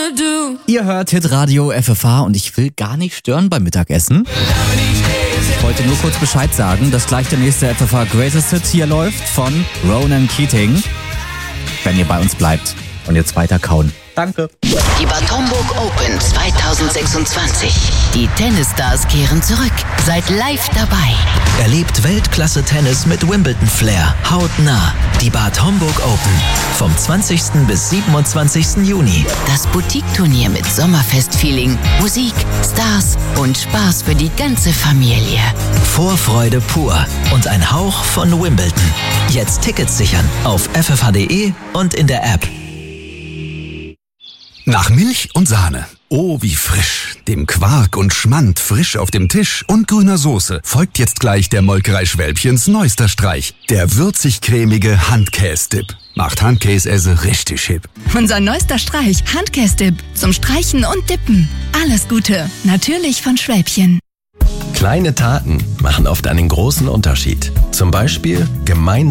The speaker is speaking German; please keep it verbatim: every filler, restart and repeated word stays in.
wanna do. Ihr hört Hitradio F F H und ich will gar nicht stören beim Mittagessen. Ich wollte nur kurz Bescheid sagen, dass gleich der nächste F F H Greatest Hit hier läuft von Ronan Keating. Wenn ihr bei uns bleibt und jetzt weiter kauen. Danke. Die Bad Homburg Open zweitausendsechsundzwanzig. Die Tennisstars kehren zurück. Seid live dabei. Erlebt Weltklasse-Tennis mit Wimbledon-Flair. Hautnah. Die Bad Homburg Open. Vom zwanzigsten bis siebenundzwanzigsten Juni. Das Boutique-Turnier mit Sommerfest-Feeling, Musik, Stars und Spaß für die ganze Familie. Vorfreude pur und ein Hauch von Wimbledon. Jetzt Tickets sichern auf f f h punkt d e und in der App. Nach Milch und Sahne. Oh, wie frisch. Dem Quark und Schmand frisch auf dem Tisch und grüner Soße folgt jetzt gleich der Molkerei Schwälbchens neuester Streich. Der würzig-cremige Handkäse-Dip. Macht Handkäse richtig hip. Unser neuester Streich, Handkäse-Dip. Zum Streichen und Dippen. Alles Gute. Natürlich von Schwälbchen. Kleine Taten machen oft einen großen Unterschied. Zum Beispiel gemeinsam